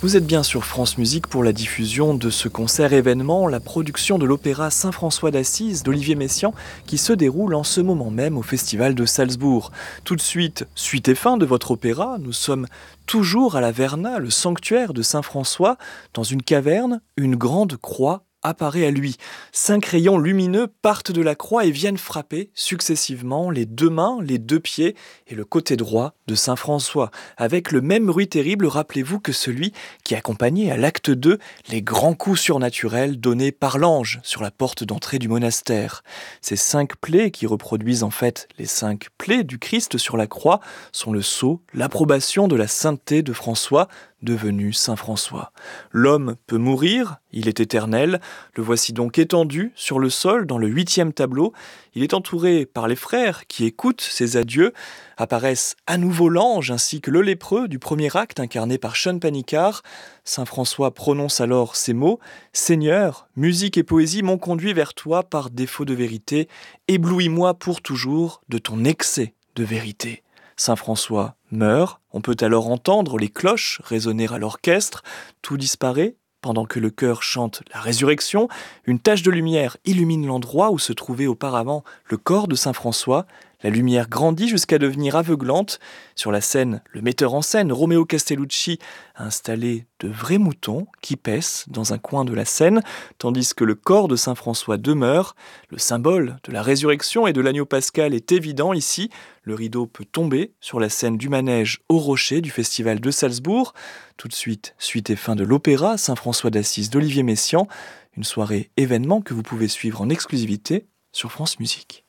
Vous êtes bien sur France Musique pour la diffusion de ce concert événement, la production de l'opéra Saint-François d'Assise d'Olivier Messiaen qui se déroule en ce moment même au Festival de Salzbourg. Tout de suite, suite et fin de votre opéra, nous sommes toujours à la Verna, le sanctuaire de Saint-François. Dans une caverne, une grande croix apparaît à lui. 5 rayons lumineux partent de la croix et viennent frapper successivement les 2 mains, les 2 pieds et le côté droit de Saint François, avec le même bruit terrible, rappelez-vous, que celui qui accompagnait à l'acte 2 les grands coups surnaturels donnés par l'ange sur la porte d'entrée du monastère. Ces 5 plaies, qui reproduisent en fait les 5 plaies du Christ sur la croix, sont le sceau, l'approbation de la sainteté de François, devenu Saint François. L'homme peut mourir, il est éternel, le voici donc étendu sur le sol dans le 8e tableau. Il est entouré par les frères qui écoutent ses adieux. Apparaissent à nouveau l'ange ainsi que le lépreux du premier acte incarné par Sean Panicard. Saint François prononce alors ces mots: « Seigneur, musique et poésie m'ont conduit vers toi par défaut de vérité. Éblouis-moi pour toujours de ton excès de vérité. » Saint François meurt, on peut alors entendre les cloches résonner à l'orchestre, tout disparaît, pendant que le chœur chante la résurrection, une tache de lumière illumine l'endroit où se trouvait auparavant le corps de Saint François. La lumière grandit jusqu'à devenir aveuglante. Sur la scène, le metteur en scène, Romeo Castellucci, a installé de vrais moutons qui paissent dans un coin de la scène, tandis que le corps de Saint François demeure. Le symbole de la résurrection et de l'agneau pascal est évident ici. Le rideau peut tomber sur la scène du manège au rocher du Festival de Salzbourg. Tout de suite, suite et fin de l'opéra Saint-François d'Assise d'Olivier Messiaen, une soirée événement que vous pouvez suivre en exclusivité sur France Musique.